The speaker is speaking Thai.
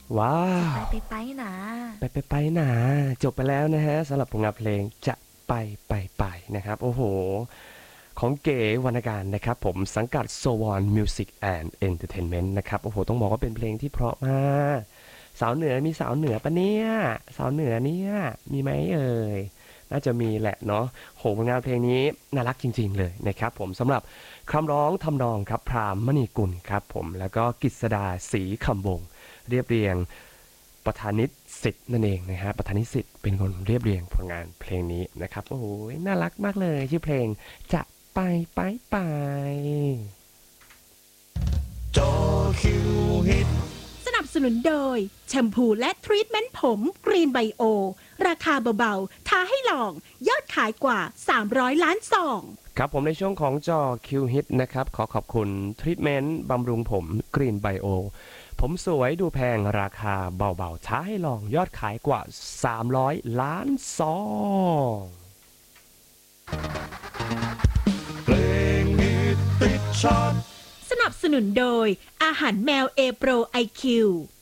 ว้าวไปหนาไปหนาจบไปแล้วนะฮะสำหรับผลงานเพลงจะไปนะครับโอ้โหของเก๋วรรณการนะครับผมสังกัด Swan Music and Entertainment นะครับโอ้โหต้องบอกว่าเป็นเพลงที่เพราะมากสาวเหนือมีสาวเหนือปะเนี่ยสาวเหนือเนี่ยมีไหมเอ่ยน่าจะมีแหละเนาะโหผลงานเพลงนี้น่ารักจริงๆเลยนะครับผมสำหรับคำร้องทำนองครับพราหมณ์มณีกุลครับผมแล้วก็กฤษดาศรีคำวงศ์เรียบเรียง ประธานิตสิทธิ์นั่นเองนะฮะประธานิตสิทธิ์เป็นคนเรียบเรียงผลงานเพลงนี้นะครับโอ้โหน่ารักมากเลยชื่อเพลงจะไปจอคิวฮิตสนับสนุนโดยแชมพูและทรีทเมนต์ผมกรีนไบโอราคาเบาๆท้าให้ลองยอดขายกว่า300ล้านซองครับผมในช่วงของจอคิวฮิตนะครับขอขอบคุณทรีทเมนต์บำรุงผมกรีนไบโอผมสวยดูแพงราคาเบาๆท้าให้ลองยอดขายกว่า300ล้านซองเพลงฮิตติดชาร์ตสนับสนุนโดยอาหารแมวเอโปรไอคิว